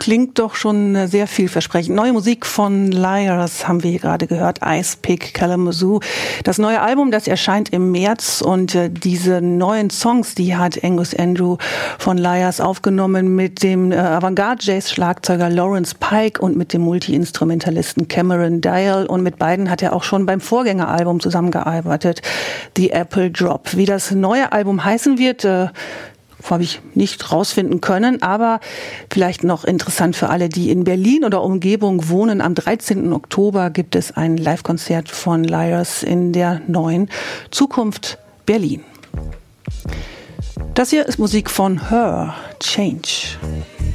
klingt doch schon sehr vielversprechend. Neue Musik von Liars haben wir hier gerade gehört. Ice Pick Kalamazoo. Das neue Album, das erscheint im März, und diese neuen Songs, die hat Angus Andrew von Liars aufgenommen mit dem Avantgarde-Jazz-Schlagzeuger Lawrence Pike und mit dem Multi-Instrumentalisten Cameron Dial, und mit beiden hat er auch schon beim Vorgängeralbum zusammengearbeitet, The Apple Drop. Wie das neue Album heißen wird, habe ich nicht rausfinden können, aber vielleicht noch interessant für alle, die in Berlin oder Umgebung wohnen. Am 13. Oktober gibt es ein Live-Konzert von Liars in der neuen Zukunft Berlin. Das hier ist Musik von Her, Change.